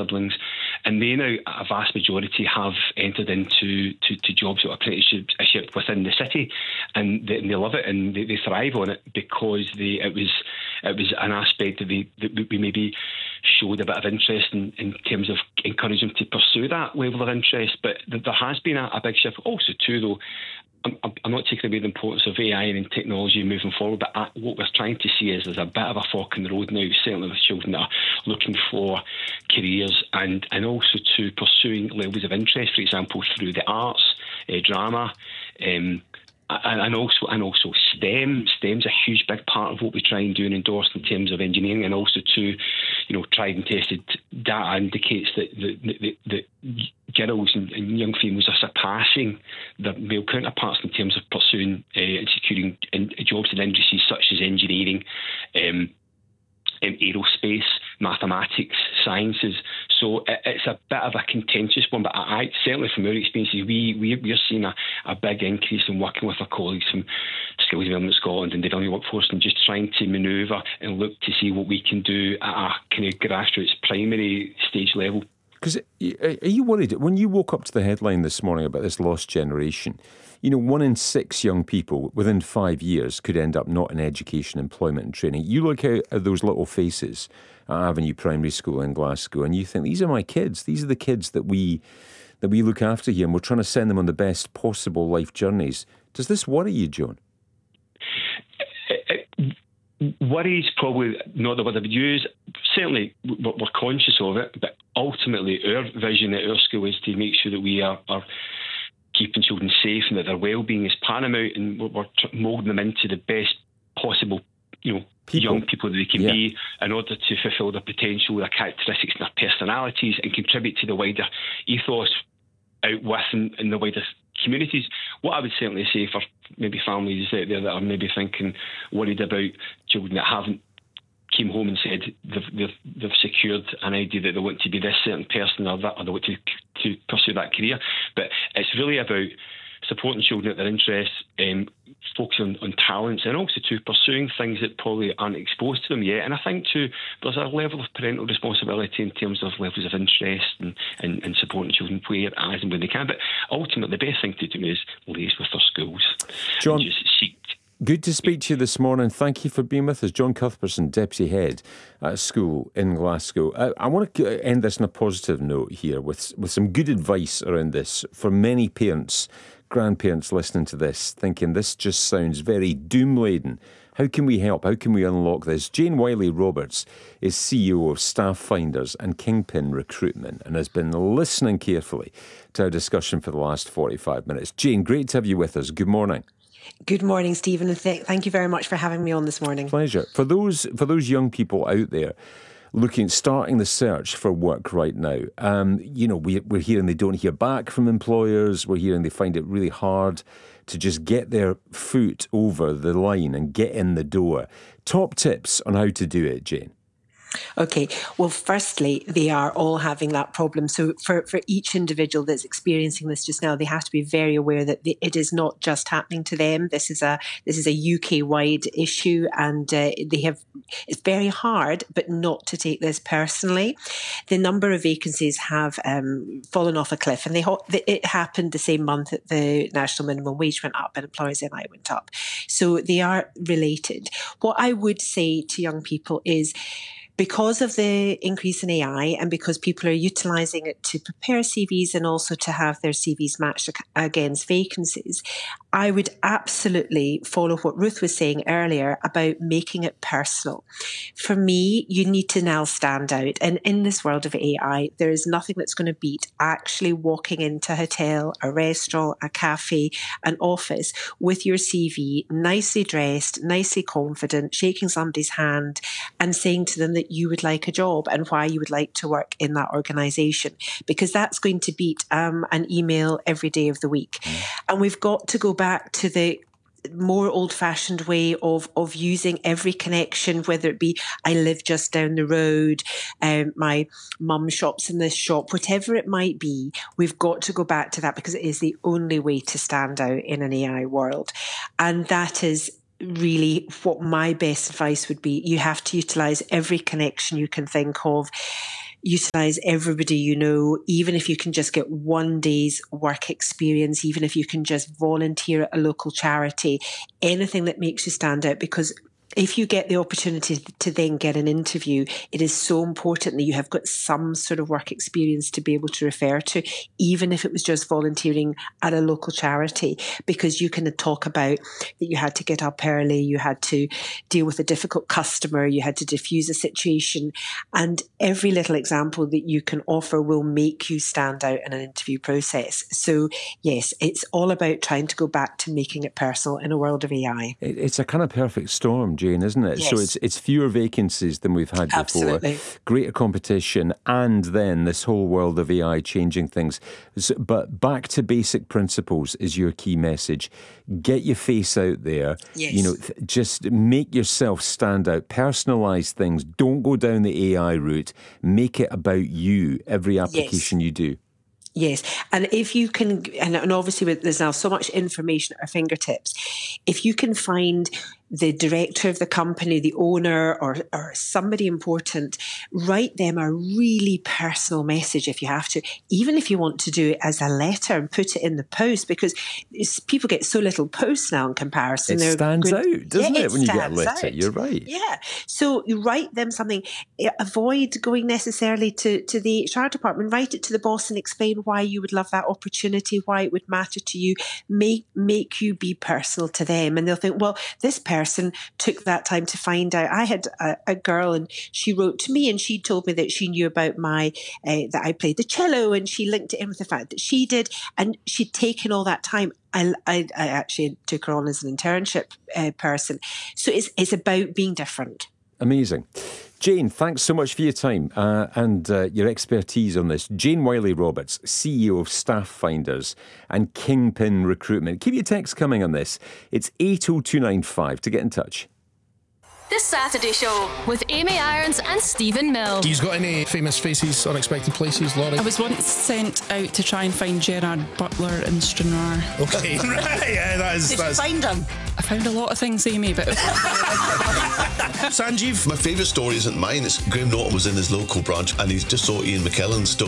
siblings, and they now, a vast majority, have entered into to jobs or apprenticeship within the city, and they love it and they thrive on it because it was an aspect that we maybe showed a bit of interest in terms of encouraging them to pursue that level of interest. But there has been a big shift also too, though. I'm not taking away the importance of AI and technology moving forward, but what we're trying to see is there's a bit of a fork in the road now, certainly with children that are looking for careers and also to pursuing levels of interest, for example, through the arts, drama, and also STEM. STEM's a huge big part of what we try and do and endorse in terms of engineering, and also to, tried and tested data indicates that girls and young females are surpassing their male counterparts in terms of pursuing and securing jobs in industries such as engineering, aerospace, mathematics, sciences. So it's a bit of a contentious one, but I certainly from our experiences, we're seeing a big increase in working with our colleagues from Skills Development Scotland and Development Workforce, and just trying to manoeuvre and look to see what we can do at a kind of grassroots primary stage level. Because are you worried, when you woke up to the headline this morning about this lost generation, 1 in 6 young people within 5 years could end up not in education, employment and training. You look out at those little faces at Avenue Primary School in Glasgow and you think, these are my kids. These are the kids that we look after here, and we're trying to send them on the best possible life journeys. Does this worry you, John? Worry is probably not the word I would use. Certainly, we're conscious of it, but ultimately our vision at our school is to make sure that we are keeping children safe and that their well-being is paramount, and we're moulding them into the best possible, young people that they can be in order to fulfil their potential, their characteristics and their personalities, and contribute to the wider ethos out with in the wider communities. What I would certainly say for maybe families out there that are maybe worried about children that haven't came home and said they've secured an idea that they want to be this certain person or that, or they want to pursue that career. But it's really about supporting children at their interests, focusing on talents, and also to pursuing things that probably aren't exposed to them yet. And I think too, there's a level of parental responsibility in terms of levels of interest and supporting children where, as and when they can. But ultimately, the best thing to do is liaise with their schools. John, and just seek. Good to speak to you this morning. Thank you for being with us. John Cuthbertson, Deputy Head at a school in Glasgow. I want to end this on a positive note here with some good advice around this for many parents, grandparents listening to this, thinking this just sounds very doom-laden. How can we help? How can we unlock this? Jane Wiley-Roberts is CEO of Staff Finders and Kingpin Recruitment and has been listening carefully to our discussion for the last 45 minutes. Jane, great to have you with us. Good morning. Good morning, Stephen, and thank you very much for having me on this morning. Pleasure. For those young people out there starting the search for work right now, we're hearing they don't hear back from employers. We're hearing they find it really hard to just get their foot over the line and get in the door. Top tips on how to do it, Jane? Okay, well, firstly, they are all having that problem. So for each individual that's experiencing this just now, they have to be very aware that it is not just happening to them. This is a UK-wide issue, and it's very hard, but not to take this personally. The number of vacancies have fallen off a cliff, and it happened the same month that the national minimum wage went up and employers' NI went up. So they are related. What I would say to young people is, because of the increase in AI and because people are utilising it to prepare CVs and also to have their CVs matched against vacancies, I would absolutely follow what Ruth was saying earlier about making it personal. For me, you need to now stand out. And in this world of AI, there is nothing that's going to beat actually walking into a hotel, a restaurant, a cafe, an office with your CV, nicely dressed, nicely confident, shaking somebody's hand and saying to them that you would like a job and why you would like to work in that organisation, because that's going to beat an email every day of the week. And we've got to go back to the more old-fashioned way of using every connection, whether it be I live just down the road, my mum shops in this shop, whatever it might be. We've got to go back to that because it is the only way to stand out in an AI world. And that is really what my best advice would be. You have to utilise every connection you can think of. utilise everybody you know, even if you can just get one day's work experience, even if you can just volunteer at a local charity, anything that makes you stand out, because if you get the opportunity to then get an interview, it is so important that you have got some sort of work experience to be able to refer to, even if it was just volunteering at a local charity, because you can talk about that you had to get up early, you had to deal with a difficult customer, you had to diffuse a situation, and every little example that you can offer will make you stand out in an interview process. So yes, it's all about trying to go back to making it personal in a world of AI. It's a kind of perfect storm, Jane, isn't it? Yes. So it's fewer vacancies than we've had Absolutely. before, greater competition, and then this whole world of AI changing things. But back to basic principles is your key message. Get your face out there. Yes. You know, just make yourself stand out. Personalise things. Don't go down the AI route. Make it about you, every application you do. Yes, and if you can, and obviously there's now so much information at our fingertips, if you can find the director of the company, the owner, or somebody important, write them a really personal message if you have to, even if you want to do it as a letter and put it in the post, because people get so little posts now in comparison. It stands out, doesn't it, when you get a letter? Out. You're right. Yeah. So you write them something. Avoid going necessarily to the HR department. Write it to the boss and explain why you would love that opportunity, why it would matter to you. Make you be personal to them. And they'll think, well, this person took that time to find out. I had a girl, and she wrote to me, and she told me that she knew about that I played the cello, and she linked it in with the fact that she did, and she'd taken all that time. I actually took her on as an internship person. So it's about being different. Amazing. Jane, thanks so much for your time and your expertise on this. Jane Wiley-Roberts, CEO of Staff Finders and Kingpin Recruitment. Keep your texts coming on this. It's 80295 to get in touch. The Saturday Show with Amy Irons and Stephen Mill. He's got any famous faces, unexpected places, Laurie? I was once sent out to try and find Gerard Butler in Stranraer. Okay, right, yeah, that is... Did you find him? I found a lot of things, Amy, but... Sanjeev? My favourite story isn't mine. It's Graham Norton was in his local branch and he just saw Ian McKellen's